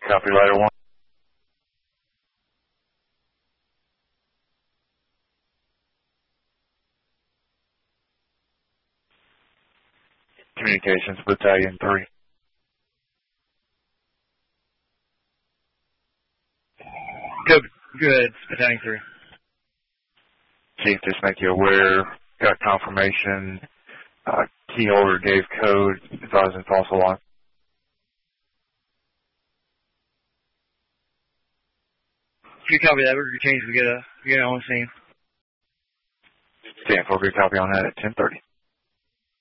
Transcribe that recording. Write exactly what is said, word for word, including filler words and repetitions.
Copy letter one. Communications Battalion three. Good, good. Battalion three. Chief, just make you aware, got confirmation, uh, key holder gave code, advising false alarm. If you copy that, we're going to change, we get a, we get on the scene. ten four, good copy on that at ten thirty.